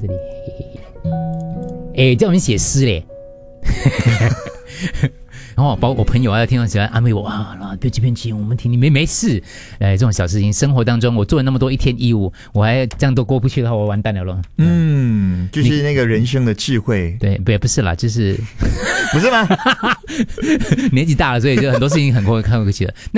这里。哎，叫我们写诗嘞。然后包括我朋友啊，听到喜欢安慰我啊，对这篇情我们听你没事，这种小事情，生活当中我做了那么多一天义务，我还这样都过不去的话，我完蛋了咯。 就是那个人生的智慧。 对，不是啦，就是不是吗？ 年纪大了，所以就很多事情很快看过去了。那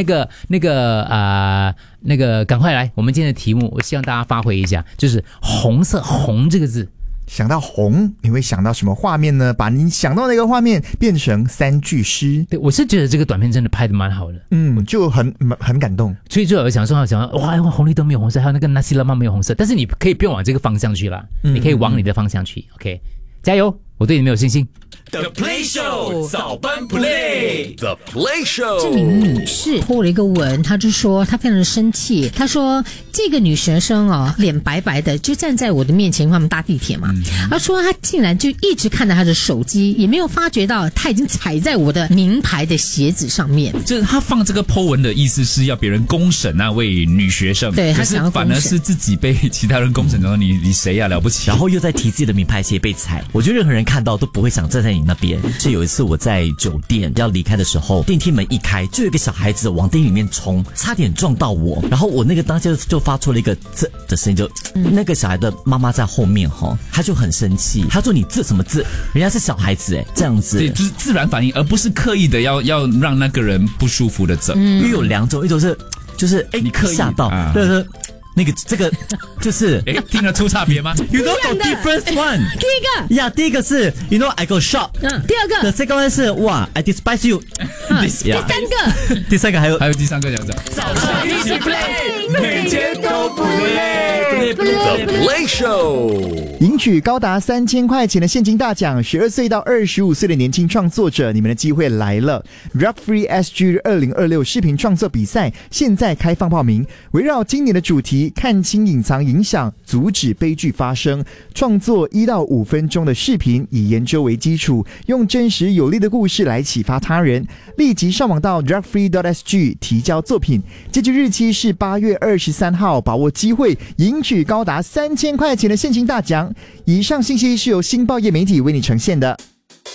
个，赶快来，我们今天的题目，我希望大家发挥一下，就是红色，红这个字。 想到红，你会想到什么画面呢？把你想到那个画面变成3句诗。 对，我是觉得这个短片真的拍得蛮好的， 就很感动。 所以就有想说，哇，红绿灯没有红色，还有那个纳西勒曼没有红色，但是你可以不用往这个方向去啦，你可以往你的方向去。OK， 加油，我对你没有信心。 The Play Show 早班 Play The Play Show。 这名女士破了一个文，她就说她非常的生气，她说这个女学生脸白白的就站在我的面前，他们搭地铁嘛，她说她竟然就一直看着她的手机，也没有发觉到她已经踩在我的名牌的鞋子上面。 就是她放这个 po 文的意思是要别人公审那位女学生， 对， 可是反而是自己被其他人公审，然后你谁呀，了不起， 然后又在提自己的名牌鞋被踩。我觉得任何人看到都不会想站在你那边。是有一次我在酒店要离开的时候，电梯门一开，就有一个小孩子往电梯里面冲，差点撞到我，然后我那个当下就发出了一个啧的声音，就那个小孩的妈妈在后面他就很生气，他说你啧什么啧，人家是小孩子这样子。 对，就是自然反应，而不是刻意的要让那个人不舒服的啧。 因为有2种，一种是就是你刻意吓到，就是那个这个就是听得出差别吗？ You know the difference one。 第一个是 You know I got shocked。 第二个 The second one 是哇 I despise you。 第三个还有第三个讲着早上一起 play， 每天都不累。The Play Show。 赢取高达3000块钱的现金大奖，12岁到25岁的年轻创作者，你们的机会来了。Rap Free SG 2026视频创作比赛现在开放报名，围绕今年的主题看清隐藏影响，阻止悲剧发生，创作1到5分钟的视频，以研究为基础，用真实有力的故事来启发他人。立即上网到 rapfree.sg 提交作品，截止日期是8月23号，把握机会赢取高达3000块钱的现金大奖。以上信息是由新报业媒体为你呈现的。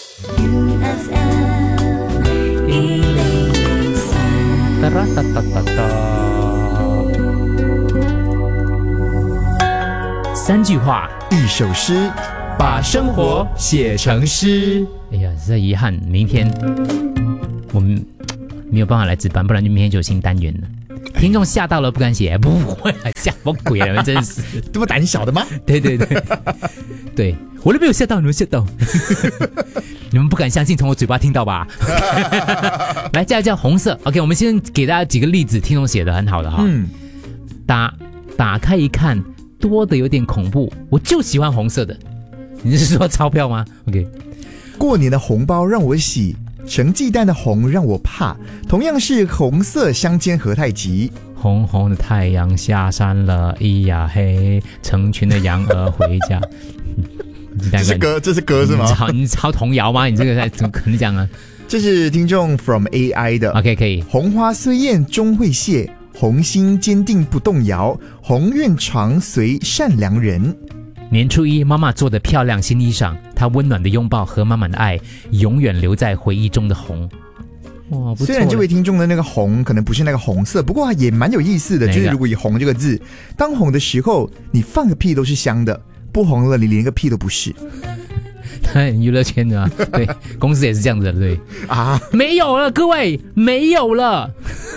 3句话 1首诗，把生活写成诗。 哎呀，实在遗憾，明天我们没有办法来值班，不然就明天就有新单元了。听众吓到了不敢写，不会吓什么鬼啊，真是这么胆小的吗？ 对，对，我都没有吓到，你们吓到，你们不敢相信从我嘴巴听到吧？来，叫红色 ，OK， 我们先给大家几个例子，听众写的很好的哈。打开一看，多的有点恐怖，我就喜欢红色的。你是说钞票吗 ？OK， 过年的红包让我喜，盛鸡蛋的红让我怕，同样是红色相间何太急。 红红的太阳下山了，咿呀嘿，成群的羊儿回家。 这是歌是吗？ 你抄童谣吗？你这个怎么可能讲啊？ 这是听众 from AI 的。 OK， 可以。 红花虽艳终会谢，红心坚定不动摇，红愿常随善良人。 年初一，妈妈做的漂亮新衣裳，她温暖的拥抱和满满的爱，永远留在回忆中的红。哇，不错。 虽然这位听众的那个红可能不是那个红色，不过也蛮有意思的。就是如果以红这个字，当红的时候，你放个屁都是香的；不红了，你连个屁都不是。 娱乐圈的对，公司也是这样子的，对啊， 没有了，各位，没有了。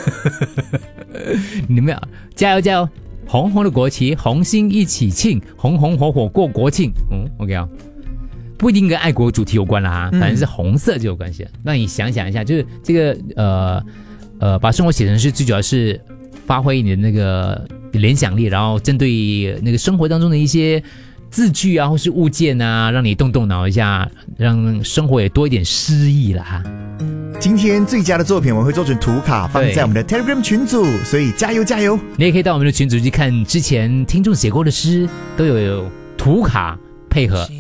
你们加油加油！红红的国旗，红心一起庆，红红火火过国庆。OK 啊，不一定跟爱国主题有关啦，反正是红色就有关系了。那你想想一下，就是这个把生活写成诗，最主要是发挥你的那个联想力，然后针对那个生活当中的一些字句啊，或是物件啊，让你动脑一下，让生活也多一点诗意啦哈。 今天最佳的作品我们会做成图卡放在我们的 Telegram 群组，所以加油加油！ 你也可以到我们的群组去看之前听众写过的诗，都有图卡配合。